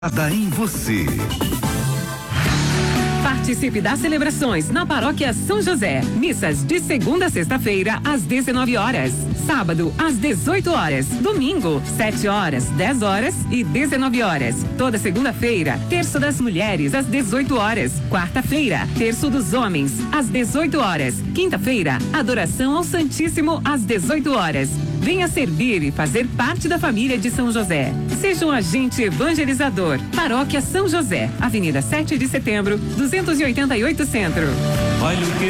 Em você. Participe das celebrações na Paróquia São José. Missas de segunda a sexta-feira às 19 horas. Sábado às 18 horas. Domingo, 7 horas, 10 horas e 19 horas. Toda segunda-feira, terço das mulheres às 18 horas. Quarta-feira, terço dos homens às 18 horas. Quinta-feira, adoração ao Santíssimo às 18 horas. Venha servir e fazer parte da família de São José. Seja um agente evangelizador. Paróquia São José, Avenida 7 de Setembro, 288 Centro. Olha o que